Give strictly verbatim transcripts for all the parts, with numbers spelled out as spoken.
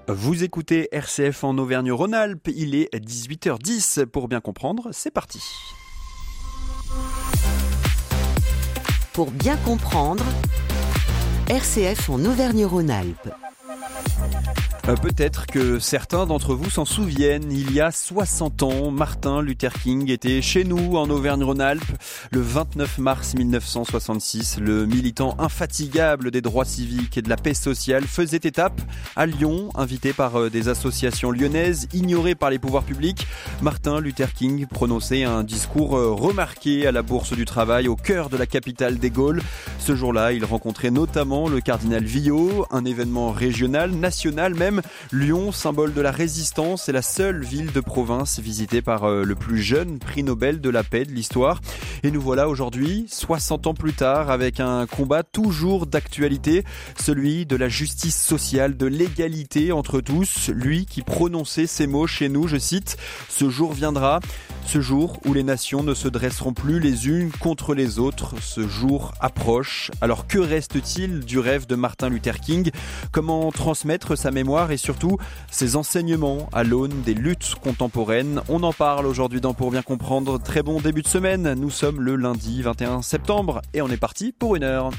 Vous écoutez R C F en Auvergne-Rhône-Alpes, il est dix-huit heures dix. Pour bien comprendre, c'est parti. Pour bien comprendre, R C F en Auvergne-Rhône-Alpes. Euh, peut-être que certains d'entre vous s'en souviennent, il y a soixante ans, Martin Luther King était chez nous en Auvergne-Rhône-Alpes. Le vingt-neuf mars mille neuf cent soixante-six, le militant infatigable des droits civiques et de la paix sociale faisait étape à Lyon, invité par des associations lyonnaises, ignoré par les pouvoirs publics. Martin Luther King prononçait un discours remarqué à la Bourse du Travail, au cœur de la capitale des Gaules. Ce jour-là, il rencontrait notamment le cardinal Villot, un événement régional, national même. Lyon, symbole de la résistance, est la seule ville de province visitée par le plus jeune prix Nobel de la paix de l'histoire. Et nous voilà aujourd'hui, soixante ans plus tard, avec un combat toujours d'actualité, celui de la justice sociale, de l'égalité entre tous. Lui qui prononçait ces mots chez nous, je cite, « Ce jour viendra, ce jour où les nations ne se dresseront plus les unes contre les autres. Ce jour approche. » Alors que reste-t-il du rêve de Martin Luther King ? Comment transmettre sa mémoire et surtout ses enseignements à l'aune des luttes contemporaines? On en parle aujourd'hui dans Pour bien comprendre. Très bon début de semaine. Nous sommes le lundi vingt et un septembre et on est parti pour une heure.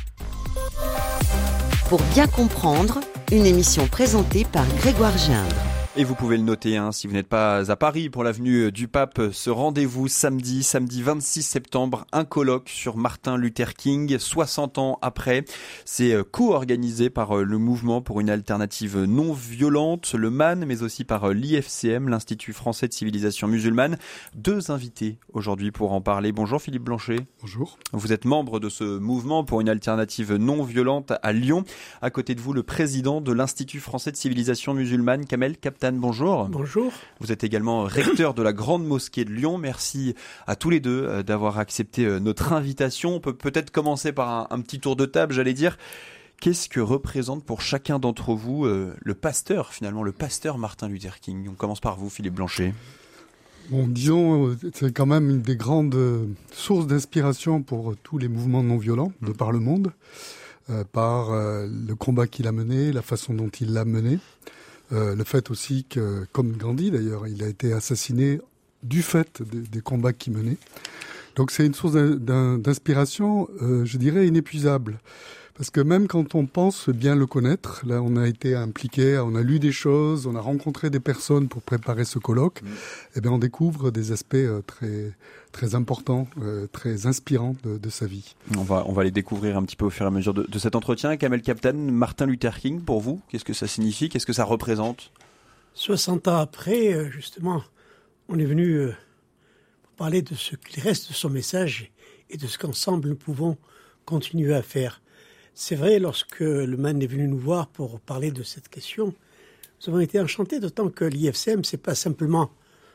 Pour bien comprendre, une émission présentée par Grégoire Gindre. Et vous pouvez le noter, hein, si vous n'êtes pas à Paris pour l'avenue du Pape, ce rendez-vous samedi, samedi vingt-six septembre, un colloque sur Martin Luther King, soixante ans après. C'est co-organisé par le Mouvement pour une alternative non violente, le M A N, mais aussi par l'I F C M, l'Institut français de civilisation musulmane. Deux invités aujourd'hui pour en parler. Bonjour Philippe Blanchet. Bonjour. Vous êtes membre de ce Mouvement pour une alternative non violente à Lyon. À côté de vous, le président de l'Institut français de civilisation musulmane, Kamel Kaptan. Bonjour. Bonjour. Vous êtes également recteur de la Grande Mosquée de Lyon. Merci à tous les deux d'avoir accepté notre invitation. On peut peut-être commencer par un, un petit tour de table, j'allais dire. Qu'est-ce que représente pour chacun d'entre vous euh, le pasteur, finalement, le pasteur Martin Luther King ? On commence par vous, Philippe Blanchet. Bon, disons, c'est quand même une des grandes sources d'inspiration pour tous les mouvements non violents de par le monde, euh, par euh, le combat qu'il a mené, la façon dont il l'a mené. Euh, le fait aussi que, comme Gandhi d'ailleurs, il a été assassiné du fait de, des combats qu'il menait. Donc c'est une source d'un, d'inspiration, euh, je dirais, inépuisable. Parce que même quand on pense bien le connaître, là on a été impliqué, on a lu des choses, on a rencontré des personnes pour préparer ce colloque, mmh. et bien on découvre des aspects euh, très très importants, euh, très inspirants de, de sa vie. On va on va les découvrir un petit peu au fur et à mesure de, de cet entretien. Kamel Kaptan, Martin Luther King, pour vous, qu'est-ce que ça signifie ? Qu'est-ce que ça représente ? soixante ans après, justement, on est venu pour parler de ce qu'il reste de son message et de ce qu'ensemble nous pouvons continuer à faire. C'est vrai, lorsque le M A N est venu nous voir pour parler de cette question, nous avons été enchantés, d'autant que l'I F C M, c'est pas simplement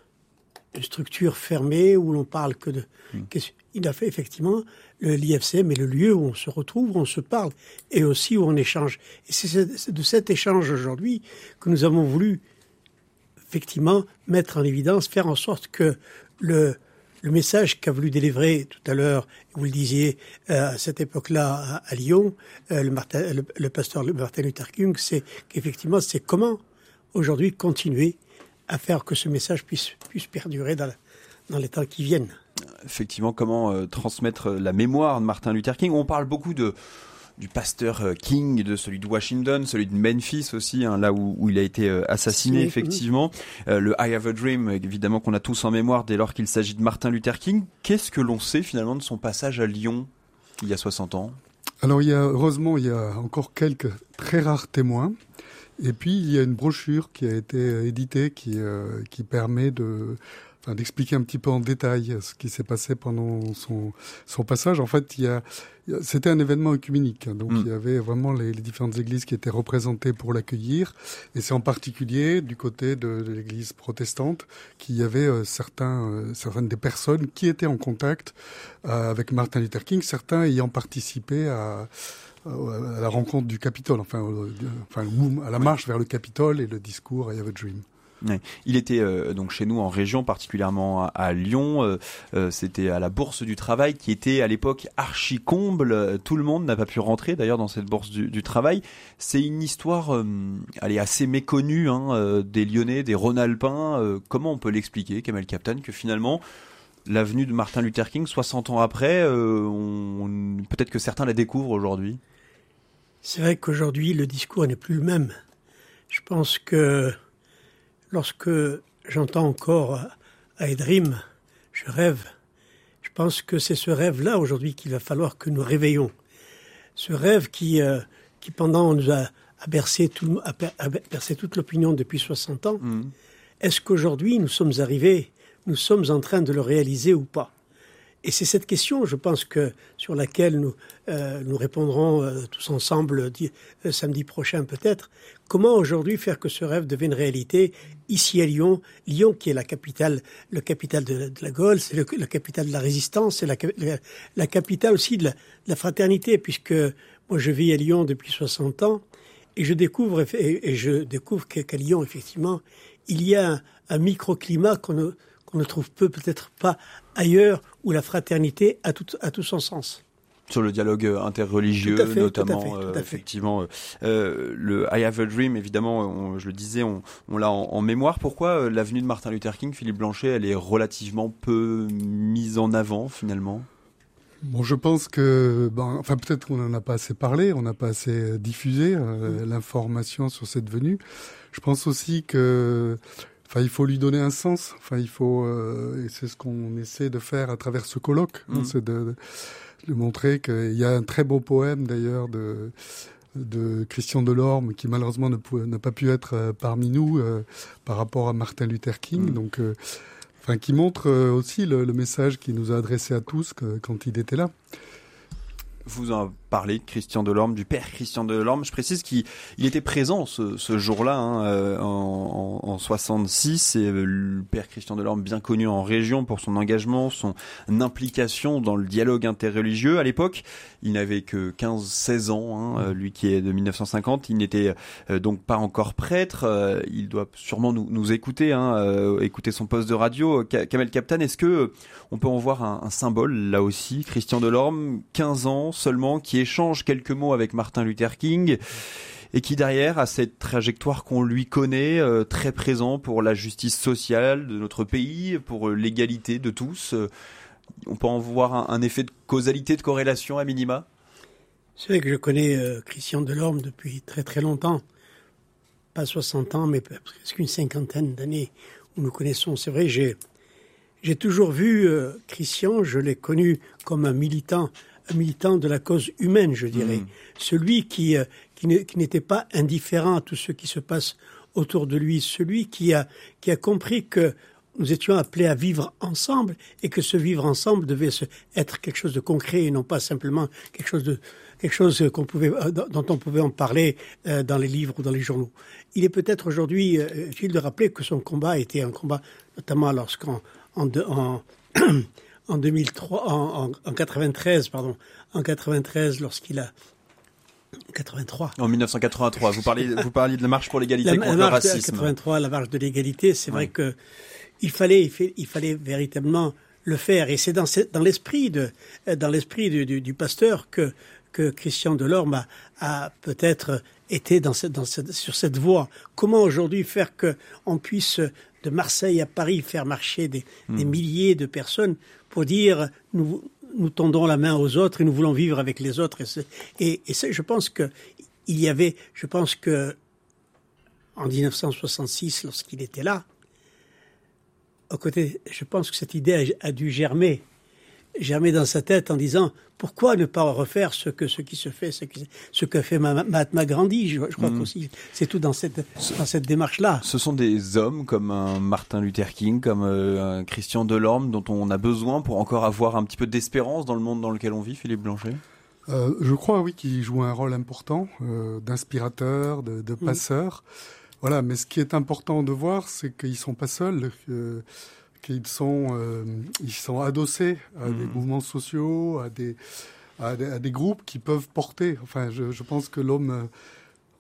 une structure fermée où l'on parle que de... Mmh. Il a fait effectivement, le, l'I F C M est le lieu où on se retrouve, où on se parle, et aussi où on échange. Et c'est de cet échange aujourd'hui que nous avons voulu effectivement mettre en évidence, faire en sorte que le... Le message qu'a voulu délivrer tout à l'heure, vous le disiez, euh, à cette époque-là à, à Lyon, euh, le, Martin, le, le pasteur Martin Luther King, c'est qu'effectivement, c'est comment aujourd'hui continuer à faire que ce message puisse, puisse perdurer dans, la, dans les temps qui viennent. Effectivement, comment euh, transmettre la mémoire de Martin Luther King ? On parle beaucoup de... du pasteur King, de celui de Washington, celui de Memphis aussi, hein, là où, où il a été euh, assassiné, oui, effectivement. Oui. Euh, le I Have a Dream, évidemment, qu'on a tous en mémoire dès lors qu'il s'agit de Martin Luther King. Qu'est-ce que l'on sait finalement de son passage à Lyon il y a soixante ans ? Alors, il y a, heureusement, il y a encore quelques très rares témoins. Et puis, il y a une brochure qui a été éditée qui, euh, qui permet de... Enfin, d'expliquer un petit peu en détail ce qui s'est passé pendant son, son passage. En fait, il y a, c'était un événement œcuménique, donc mmh. il y avait vraiment les, les différentes églises qui étaient représentées pour l'accueillir, et c'est en particulier du côté de, de l'église protestante qu'il y avait euh, certains, euh, certaines des personnes qui étaient en contact euh, avec Martin Luther King, certains ayant participé à, à la rencontre du Capitole, enfin, euh, enfin à la marche vers le Capitole et le discours I Have a Dream. Ouais. Il était euh, donc chez nous en région, particulièrement à, à Lyon. Euh, euh, c'était à la Bourse du Travail qui était à l'époque archi comble. Tout le monde n'a pas pu rentrer d'ailleurs dans cette Bourse du, du Travail. C'est une histoire, euh, elle est assez méconnue hein, euh, des Lyonnais, des Rhône-Alpins. Euh, comment on peut l'expliquer, Kamel Kaptan, que finalement l'avenue de Martin Luther King, soixante ans après, euh, on, on, peut-être que certains la découvrent aujourd'hui. C'est vrai qu'aujourd'hui le discours n'est plus le même. Je pense que lorsque j'entends encore I Dream, je rêve, je pense que c'est ce rêve-là aujourd'hui qu'il va falloir que nous réveillons. Ce rêve qui, euh, qui pendant nous a, a, bercé, tout, a, a bercé toute l'opinion depuis soixante ans, mmh. Est-ce qu'aujourd'hui nous sommes arrivés, nous sommes en train de le réaliser ou pas ? Et c'est cette question, je pense, que sur laquelle nous, euh, nous répondrons euh, tous ensemble di- euh, samedi prochain peut-être. Comment aujourd'hui faire que ce rêve devienne réalité ici à Lyon, Lyon qui est la capitale, le capitale de, de la Gaule, c'est le, la capitale de la résistance, c'est la, la, la capitale aussi de la, de la fraternité, puisque moi je vis à Lyon depuis soixante ans et je découvre et, et je découvre qu'à Lyon effectivement il y a un, un microclimat qu'on ne qu'on ne trouve peu, peut-être pas ailleurs, où la fraternité a tout, a tout son sens. Sur le dialogue interreligieux, tout à fait, notamment, tout à fait, tout à fait. Euh, effectivement. Euh, le I Have a Dream, évidemment, on, je le disais, on, on l'a en, en mémoire. Pourquoi euh, l'avenue de Martin Luther King, Philippe Blanchet, elle est relativement peu mise en avant, finalement ? Bon, je pense que, ben, enfin, peut-être qu'on n'en a pas assez parlé, on n'a pas assez diffusé euh, mmh. l'information sur cette venue. Je pense aussi que Enfin, il faut lui donner un sens. Enfin, il faut, euh, et c'est ce qu'on essaie de faire à travers ce colloque, mmh. hein, c'est de, de, de montrer qu'il y a un très beau poème d'ailleurs de, de Christian Delorme qui malheureusement ne pouvait, n'a pas pu être euh, parmi nous euh, par rapport à Martin Luther King. Mmh. Donc, euh, enfin, qui montre euh, aussi le, le message qu'il nous a adressé à tous que, quand il était là. Vous en parlez, Christian Delorme, du père Christian Delorme. Je précise qu'il il était présent ce, ce jour-là, hein, euh, en, en, en soixante-six. Et le père Christian Delorme, bien connu en région pour son engagement, son implication dans le dialogue interreligieux. À l'époque, il n'avait que quinze seize ans, hein, lui qui est de mille neuf cent cinquante. Il n'était euh, donc pas encore prêtre. Euh, il doit sûrement nous, nous écouter, hein, euh, écouter son poste de radio. Kamel Kaptan, est-ce que on peut en voir un, un symbole là aussi ? Christian Delorme, quinze ans seulement, qui échange quelques mots avec Martin Luther King et qui derrière a cette trajectoire qu'on lui connaît, euh, très présent pour la justice sociale de notre pays, pour euh, l'égalité de tous. Euh, on peut en voir un, un effet de causalité, de corrélation à minima ? C'est vrai que je connais euh, Christian Delorme depuis très très longtemps, pas soixante ans, mais presque une cinquantaine d'années où nous connaissons. C'est vrai, j'ai, j'ai toujours vu euh, Christian, je l'ai connu comme un militant, un militant de la cause humaine, je dirais. Mmh. Celui qui, euh, qui, ne, qui n'était pas indifférent à tout ce qui se passe autour de lui. Celui qui a, qui a compris que nous étions appelés à vivre ensemble et que ce vivre ensemble devait se, être quelque chose de concret et non pas simplement quelque chose de, quelque chose qu'on pouvait, dont on pouvait en parler euh, dans les livres ou dans les journaux. Il est peut-être aujourd'hui euh, utile de rappeler que son combat était un combat, notamment lorsqu'en, en, en, en deux mille trois, en, en, en quatre-vingt-treize, pardon, en quatre-vingt-treize, lorsqu'il a quatre-vingt-trois. En mille neuf cent quatre-vingt-trois, vous parliez, vous parliez de la marche pour l'égalité la, contre la le racisme. quatre-vingt-trois, la marche de l'égalité, c'est ouais. vrai que il fallait, il, fait, il fallait véritablement le faire, et c'est dans, dans l'esprit de, dans l'esprit du, du, du pasteur que que Christian Delorme a, a peut-être été dans cette, dans cette, sur cette voie. Comment aujourd'hui faire que on puisse de Marseille à Paris faire marcher des, mmh. des milliers de personnes pour dire nous nous tendons la main aux autres et nous voulons vivre avec les autres. Et, c'est, et, et c'est, je pense que il y avait, je pense que en dix-neuf cent soixante-six, lorsqu'il était là, au côté, je pense que cette idée a, a dû germer, germer dans sa tête en disant pourquoi ne pas refaire ce que ce qui se fait, ce, qui, ce que fait Mahatma Gandhi. Je, je crois mmh. qu'aussi c'est tout dans cette dans cette démarche-là. Ce sont des hommes comme un Martin Luther King, comme euh, un Christian Delorme, dont on a besoin pour encore avoir un petit peu d'espérance dans le monde dans lequel on vit, Philippe Blanchet. Euh, je crois, oui, qu'ils jouent un rôle important euh, d'inspirateur, de, de passeur. Mmh. Voilà, mais ce qui est important de voir, c'est qu'ils sont pas seuls. Euh, qu'ils sont, euh, ils sont adossés à mmh. des mouvements sociaux, à des, à des, à des groupes qui peuvent porter. Enfin, je, je pense que l'homme,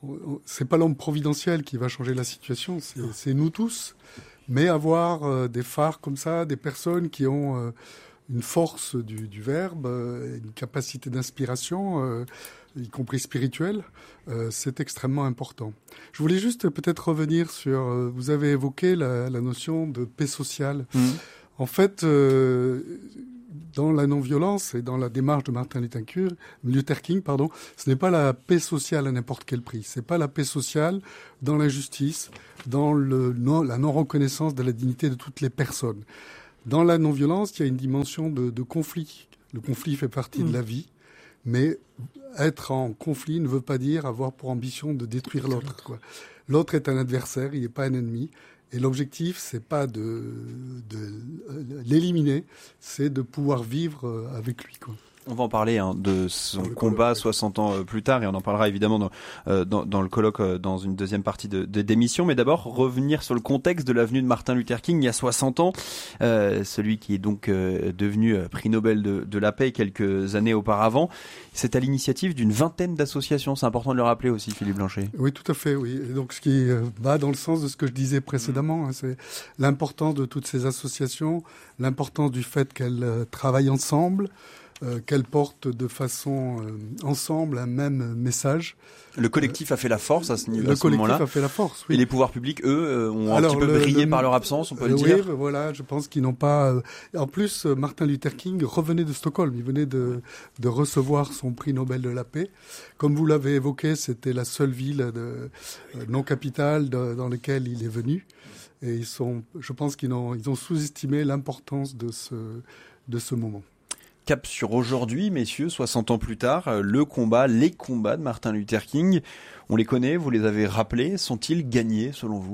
c'est pas l'homme providentiel qui va changer la situation, c'est, c'est nous tous. Mais avoir euh, des phares comme ça, des personnes qui ont euh, une force du, du verbe, euh, une capacité d'inspiration, euh, y compris spirituelle, euh, c'est extrêmement important. Je voulais juste peut-être revenir sur, euh, vous avez évoqué la, la notion de paix sociale. Mmh. En fait, euh, dans la non-violence et dans la démarche de Martin Luther King, pardon, ce n'est pas la paix sociale à n'importe quel prix. C'est pas la paix sociale dans l'injustice, dans le non, la non-reconnaissance de la dignité de toutes les personnes. Dans la non-violence, il y a une dimension de, de conflit. Le conflit fait partie mmh. de la vie, mais être en conflit ne veut pas dire avoir pour ambition de détruire l'autre, quoi. L'autre est un adversaire, il n'est pas un ennemi. Et l'objectif, c'est pas de, de l'éliminer, c'est de pouvoir vivre avec lui, quoi. On va en parler hein, de son combat colloque, soixante ans plus tard, et on en parlera évidemment dans, euh, dans, dans le colloque euh, dans une deuxième partie de, de d'émission. Mais d'abord, revenir sur le contexte de l'avenue de Martin Luther King il y a soixante ans, euh, celui qui est donc euh, devenu euh, prix Nobel de, de la paix quelques années auparavant. C'est à l'initiative d'une vingtaine d'associations. C'est important de le rappeler aussi, Philippe Blanchet. Oui, tout à fait. Oui. Et donc, ce qui va dans le sens de ce que je disais précédemment, hein, c'est l'importance de toutes ces associations, l'importance du fait qu'elles euh, travaillent ensemble. Euh, qu'elles portent de façon euh, ensemble un même message. Le collectif a fait la force à ce niveau. Le collectif a fait la force, oui. Et les pouvoirs publics, eux, ont Alors, un petit peu le, brillé le, par leur absence, on peut le oui, dire. Oui, voilà, je pense qu'ils n'ont pas... Euh... En plus, Martin Luther King revenait de Stockholm. Il venait de, de recevoir son prix Nobel de la paix. Comme vous l'avez évoqué, c'était la seule ville de, euh, non capitale de, dans laquelle il est venu. Et ils sont, je pense qu'ils ont, ils ont sous-estimé l'importance de ce, de ce moment. Cap sur aujourd'hui, messieurs, soixante ans plus tard, le combat, les combats de Martin Luther King, on les connaît, vous les avez rappelés, sont-ils gagnés selon vous ?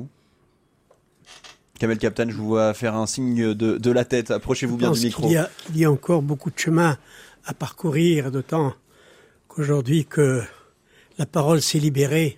Kamel Kaptan, je vous vois faire un signe de, de la tête, approchez-vous bien du micro. Il y, a, il y a encore beaucoup de chemin à parcourir, d'autant qu'aujourd'hui que la parole s'est libérée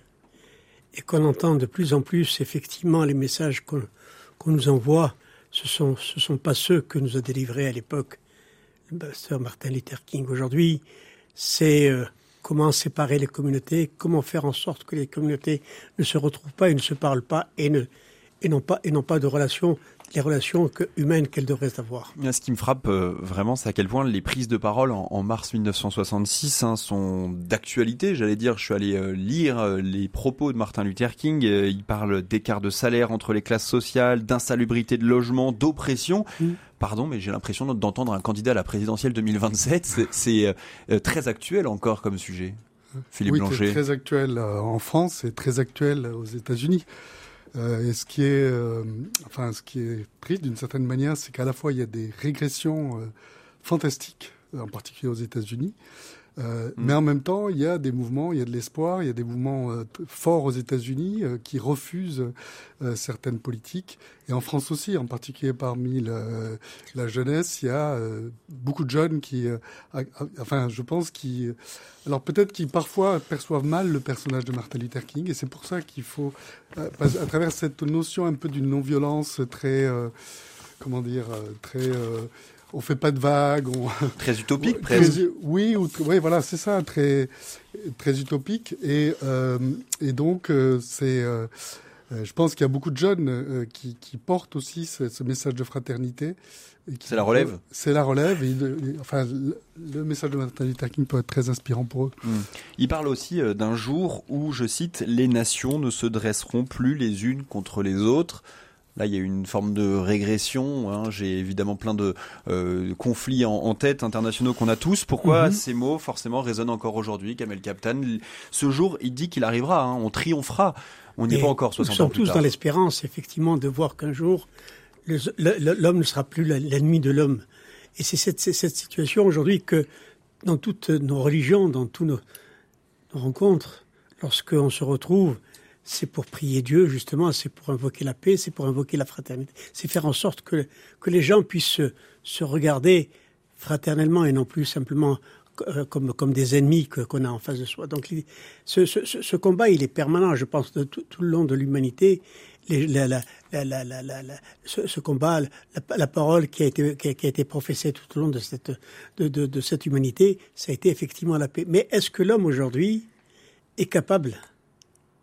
et qu'on entend de plus en plus effectivement les messages qu'on, qu'on nous envoie, ce sont, ce sont pas ceux que nous a délivrés à l'époque le pasteur Martin Luther King. Aujourd'hui, c'est euh, comment séparer les communautés, comment faire en sorte que les communautés ne se retrouvent pas et ne se parlent pas et ne et n'ont pas et n'ont pas de relations, les relations que, humaines qu'elles devraient avoir. Ce qui me frappe euh, vraiment, c'est à quel point les prises de parole en, en mars dix-neuf cent soixante-six hein, sont d'actualité. J'allais dire, je suis allé euh, lire euh, les propos de Martin Luther King. Euh, il parle d'écart de salaire entre les classes sociales, d'insalubrité de logement, d'oppression. Mmh. Pardon, mais j'ai l'impression d'entendre un candidat à la présidentielle deux mille vingt-sept. C'est, c'est euh, très actuel encore comme sujet. Philippe oui, Blanchet. C'est très actuel en France et très actuel aux États-Unis. Euh, et ce qui est, euh, enfin, ce qui est triste d'une certaine manière, c'est qu'à la fois il y a des régressions euh, fantastiques, en particulier aux États-Unis, euh, mmh. mais en même temps il y a des mouvements, il y a de l'espoir, il y a des mouvements euh, forts aux États-Unis euh, qui refusent euh, certaines politiques, et en France aussi, en particulier parmi le, la jeunesse, il y a euh, beaucoup de jeunes qui, euh, a, a, enfin, je pense qui, alors peut-être qui parfois perçoivent mal le personnage de Martin Luther King, et c'est pour ça qu'il faut, euh, à travers cette notion un peu d'une non-violence très, euh, comment dire, très euh, on fait pas de vagues. On... Très utopique, presque. Très, oui, ou, oui, voilà, c'est ça, très, très utopique. Et, euh, et donc, euh, c'est, euh, je pense qu'il y a beaucoup de jeunes euh, qui, qui portent aussi ce, ce message de fraternité. Et qui, c'est la relève. euh, C'est la relève. Et, et, enfin, le, le message de Martin Luther King peut être très inspirant pour eux. Mmh. Il parle aussi euh, d'un jour où, je cite, les nations ne se dresseront plus les unes contre les autres. Là, il y a une forme de régression. Hein. J'ai évidemment plein de euh, conflits en, en tête internationaux qu'on a tous. Pourquoi mm-hmm. ces mots, forcément, résonnent encore aujourd'hui, Kamel Kaptan ? Ce jour, il dit qu'il arrivera. Hein. On triomphera. On n'y est pas encore soixante ans plus tard. Nous sommes tous dans l'espérance, effectivement, de voir qu'un jour, le, le, l'homme ne sera plus l'ennemi de l'homme. Et c'est cette, c'est cette situation aujourd'hui que, dans toutes nos religions, dans tous nos, nos rencontres, lorsqu'on se retrouve, c'est pour prier Dieu, justement, c'est pour invoquer la paix, c'est pour invoquer la fraternité. C'est faire en sorte que, que les gens puissent se, se regarder fraternellement et non plus simplement euh, comme, comme des ennemis que, qu'on a en face de soi. Donc ce, ce, ce combat, il est permanent, je pense, de tout, tout le long de l'humanité. Les, la, la, la, la, la, la, la, ce, ce combat, la, la parole qui a, été, qui, a, qui a été professée tout au long de cette, de, de, de cette humanité, ça a été effectivement la paix. Mais est-ce que l'homme aujourd'hui est capable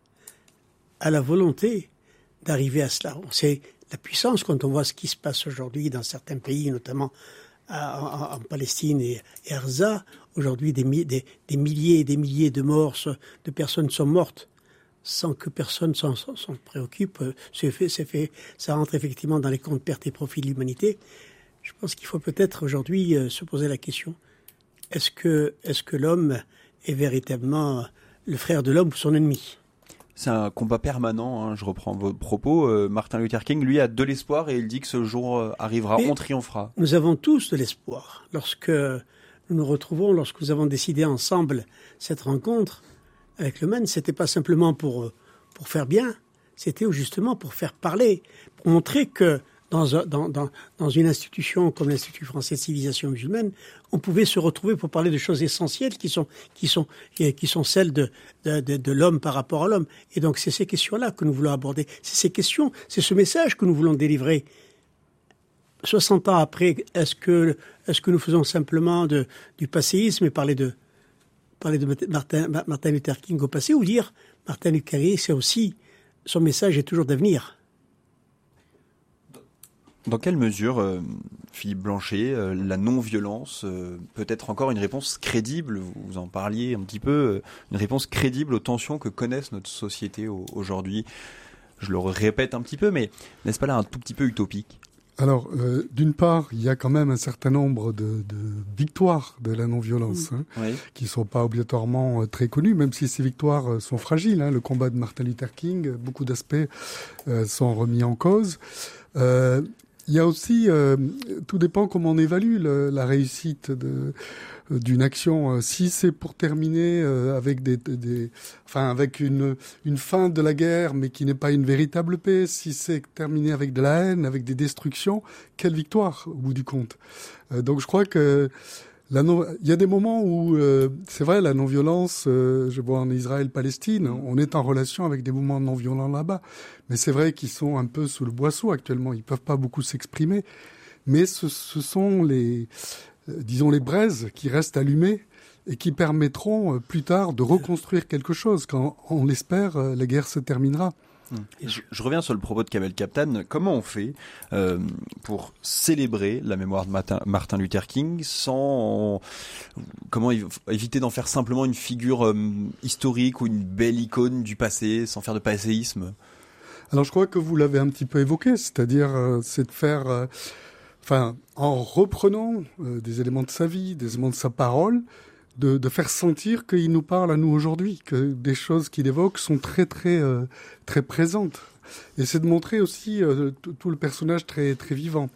à la volonté d'arriver à cela. On sait la puissance quand on voit ce qui se passe aujourd'hui dans certains pays, notamment en, en Palestine et, et à Gaza. Aujourd'hui, des, des, des milliers et des milliers de morts, de personnes sont mortes sans que personne s'en, s'en, s'en préoccupe. C'est fait, c'est fait, ça rentre effectivement dans les comptes pertes et profits de l'humanité. Je pense qu'il faut peut-être aujourd'hui euh, se poser la question, est-ce que, est-ce que l'homme est véritablement le frère de l'homme ou son ennemi ? C'est un combat permanent, hein, je reprends vos propos. Euh, Martin Luther King, lui, a de l'espoir et il dit que ce jour euh, arrivera, mais on triomphera. Nous avons tous de l'espoir. Lorsque nous nous retrouvons, lorsque nous avons décidé ensemble cette rencontre avec le M A N, c'était pas simplement pour, pour faire bien, c'était justement pour faire parler, pour montrer que dans, un, dans, dans, dans une institution comme l'Institut français de civilisation musulmane, on pouvait se retrouver pour parler de choses essentielles qui sont, qui sont, qui sont celles de, de, de, de l'homme par rapport à l'homme. Et donc c'est ces questions-là que nous voulons aborder. C'est ces questions, c'est ce message que nous voulons délivrer. soixante ans après, est-ce que, est-ce que nous faisons simplement de, du passéisme et parler de, parler de Martin, Martin Luther King au passé, ou dire Martin Luther King, c'est aussi, son message est toujours d'avenir. Dans quelle mesure, euh, Philippe Blanchet, euh, la non-violence euh, peut être encore une réponse crédible, vous, vous en parliez un petit peu, euh, une réponse crédible aux tensions que connaissent notre société au, aujourd'hui? Je le répète un petit peu, mais n'est-ce pas là un tout petit peu utopique? Alors, euh, d'une part, il y a quand même un certain nombre de, de victoires de la non-violence, hein, oui. qui ne sont pas obligatoirement euh, très connues, même si ces victoires euh, sont fragiles. Hein. Le combat de Martin Luther King, beaucoup d'aspects euh, sont remis en cause. Euh, il y a aussi, euh, tout dépend comment on évalue le, la réussite de, d'une action. Si c'est pour terminer euh, avec des, des, enfin avec une une fin de la guerre, mais qui n'est pas une véritable paix, si c'est terminé avec de la haine, avec des destructions, quelle victoire au bout du compte. Euh, donc je crois que la non, il y a des moments où euh, c'est vrai, la non-violence. Euh, je vois en Israël-Palestine, on est en relation avec des mouvements non-violents là-bas, mais c'est vrai qu'ils sont un peu sous le boisseau actuellement. Ils peuvent pas beaucoup s'exprimer, mais ce, ce sont les disons les braises qui restent allumées et qui permettront plus tard de reconstruire quelque chose quand, on l'espère, la guerre se terminera. Je, je reviens sur le propos de Kamel Kaptan. Comment on fait euh, pour célébrer la mémoire de Martin, Martin Luther King sans comment éviter d'en faire simplement une figure euh, historique ou une belle icône du passé, sans faire de passéisme? Alors je crois que vous l'avez un petit peu évoqué, c'est-à-dire euh, c'est de faire euh, Enfin, en reprenant euh, des éléments de sa vie, des éléments de sa parole, de, de faire sentir qu'il nous parle à nous aujourd'hui, que des choses qu'il évoque sont très très euh, très présentes. Et c'est de montrer aussi euh, tout le personnage très très vivant.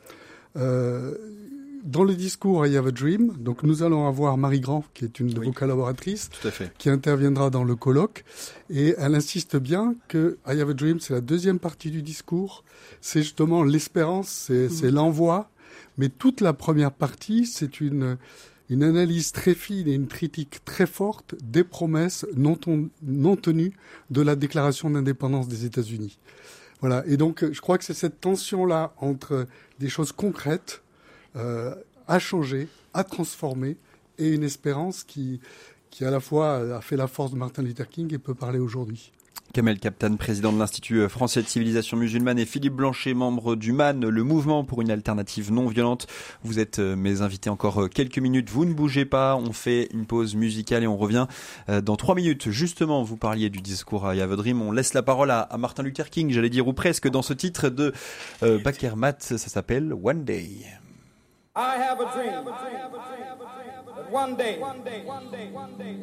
Euh, dans le discours I Have a Dream, donc nous allons avoir Marie Grand, qui est une de oui. vos collaboratrices, Tout à fait. qui interviendra dans le colloque, et elle insiste bien que I Have a Dream, c'est la deuxième partie du discours, c'est justement l'espérance, c'est, mmh. c'est l'envoi. Mais toute la première partie, c'est une, une analyse très fine et une critique très forte des promesses non, ton, non tenues de la déclaration d'indépendance des États-Unis. Voilà. Et donc, je crois que c'est cette tension-là entre des choses concrètes euh, à changer, à transformer, et une espérance qui, qui à la fois a fait la force de Martin Luther King et peut parler aujourd'hui. Kamel Kaptan, président de l'Institut français de civilisation musulmane, et Philippe Blanchet, membre du M A N, le mouvement pour une alternative non violente. Vous êtes mes invités encore quelques minutes. Vous ne bougez pas. On fait une pause musicale et on revient dans trois minutes. Justement, vous parliez du discours à I Have a Dream. On laisse la parole à, à Martin Luther King, j'allais dire, ou presque, dans ce titre de euh, Bakermat. Ça s'appelle One Day. I have a dream. One day. One day. One day. One day.